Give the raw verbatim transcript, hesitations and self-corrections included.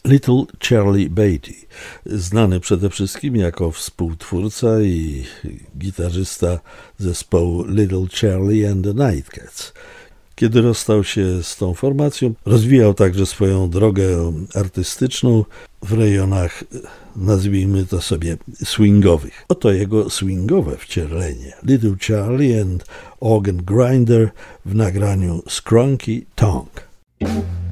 Little Charlie Beatty, znany przede wszystkim jako współtwórca i gitarzysta zespołu Little Charlie and the Nightcats. Kiedy rozstał się z tą formacją, rozwijał także swoją drogę artystyczną w rejonach, nazwijmy to sobie, swingowych. Oto jego swingowe wcielenie Little Charlie and Organ Grinder w nagraniu Skronky Tongue.